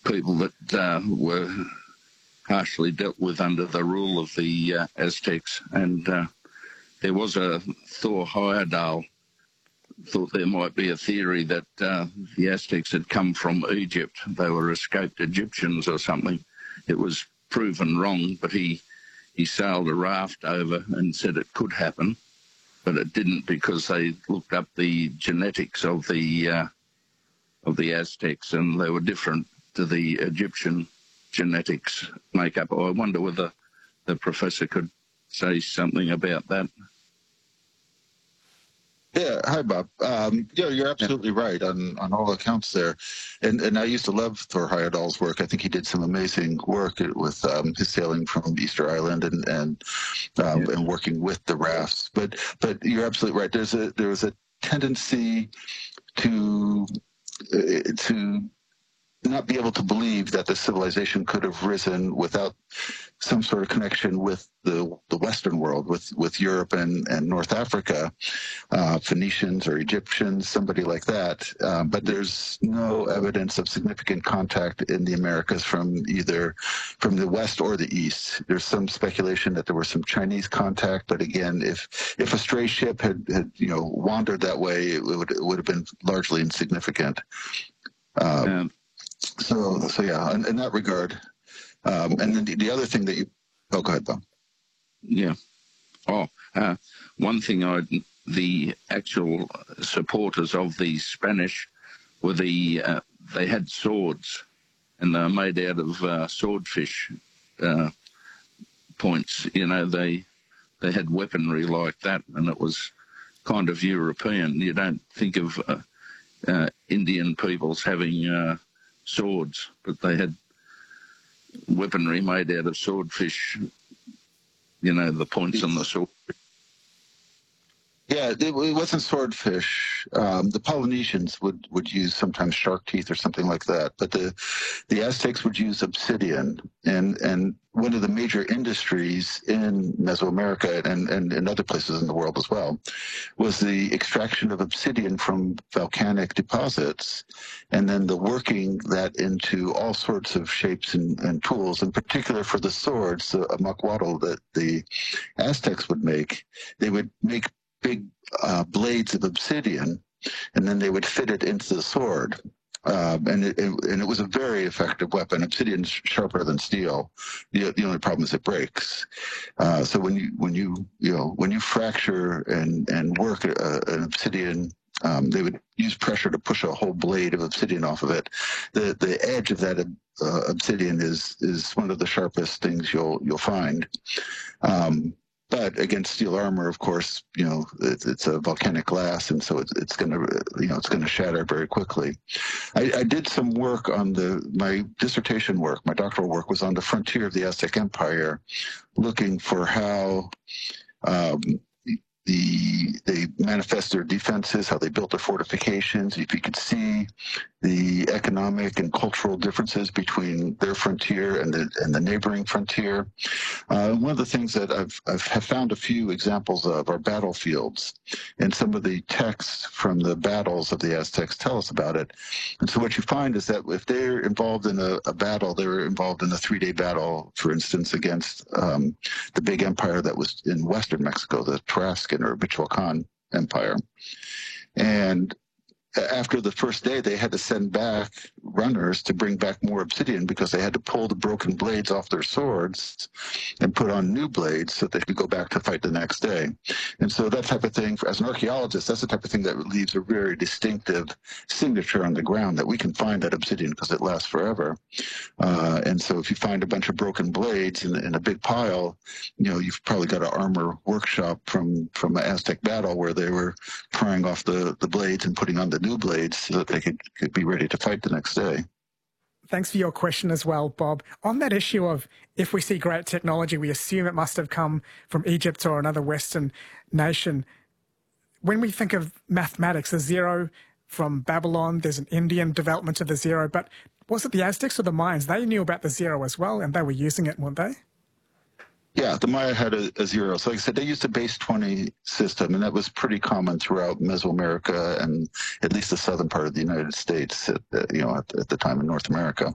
people that were harshly dealt with under the rule of the Aztecs. And there was a Thor Heyerdahl thought there might be a theory that the Aztecs had come from Egypt. They were escaped Egyptians or something. It was proven wrong, but he sailed a raft over and said it could happen, but it didn't, because they looked up the genetics of the Aztecs, and they were different to the Egyptian genetics makeup. I wonder whether the professor could say something about that. Yeah, hi, Bob. Yeah, you're absolutely right on all accounts there. And I used to love Thor Heyerdahl's work. I think he did some amazing work with his sailing from Easter Island and working with the rafts. But you're absolutely right. There was a tendency to not be able to believe that the civilization could have risen without some sort of connection with the Western world, with Europe and North Africa, Phoenicians or Egyptians, somebody like that. But there's no evidence of significant contact in the Americas from the West or the East. There's some speculation that there was some Chinese contact, but again, if a stray ship had wandered that way, it would have been largely insignificant. So yeah, in that regard. And then the other thing that go ahead, Bob. Yeah. One thing the actual supporters of the Spanish were they had swords, and they were made out of swordfish points. They had weaponry like that, and it was kind of European. You don't think of Indian peoples having swords, but they had weaponry made out of swordfish, the points on the sword. Yeah, it wasn't swordfish. The Polynesians would use sometimes shark teeth or something like that, but the Aztecs would use obsidian, and one of the major industries in Mesoamerica and in other places in the world as well was the extraction of obsidian from volcanic deposits, and then the working that into all sorts of shapes and tools. In particular, for the swords, the macuatl that the Aztecs would make, they would make big blades of obsidian, and then they would fit it into the sword. And it was a very effective weapon. Obsidian's sharper than steel. The only problem is it breaks. So when you fracture and work an obsidian, they would use pressure to push a whole blade of obsidian off of it. The edge of that obsidian is one of the sharpest things you'll find. But against steel armor, of course, it's a volcanic glass, and so it's going to shatter very quickly. I did some work on my dissertation work. My doctoral work was on the frontier of the Aztec Empire, looking for how they manifest their defenses, how they built their fortifications. If you could see the economic and cultural differences between their frontier and the neighboring frontier. One of the things that I've found a few examples of are battlefields, and some of the texts from the battles of the Aztecs tell us about it. And so what you find is that if they're involved in a battle, they were involved in a 3-day battle, for instance, against the big empire that was in western Mexico, the Tarascan or Michoacan Empire. And after the first day, they had to send back runners to bring back more obsidian, because they had to pull the broken blades off their swords and put on new blades so they could go back to fight the next day. And so that type of thing, as an archaeologist, that's the type of thing that leaves a very distinctive signature on the ground, that we can find that obsidian because it lasts forever. And so if you find a bunch of broken blades in a big pile, you've probably got an armor workshop from an Aztec battle where they were prying off the blades and putting on the new blades so that they could be ready to fight the next day. Thanks for your question as well, Bob. On that issue of if we see great technology, we assume it must have come from Egypt or another Western nation. When we think of mathematics, the zero from Babylon, there's an Indian development of the zero, but was it the Aztecs or the Mayans? They knew about the zero as well, and they were using it, weren't they? Yeah, the Maya had a zero. So like I said, they used a base 20 system, and that was pretty common throughout Mesoamerica and at least the southern part of the United States at the time in North America.